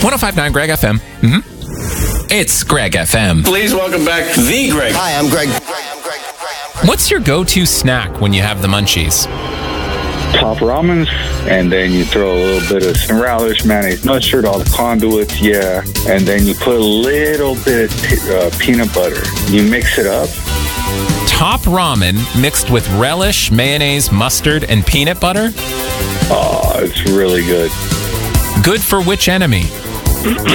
105.9 Greg FM. It's Greg FM. Please welcome back the Greg. Hi, I'm Greg. What's your go-to snack when you have the munchies? Top ramens, and then you throw a little bit of some relish, mayonnaise, mustard, all the conduits, and then you put a little bit of peanut butter. You mix it up. Top ramen mixed with relish, mayonnaise, mustard, and peanut butter? Oh, it's really good. Good for which enemy?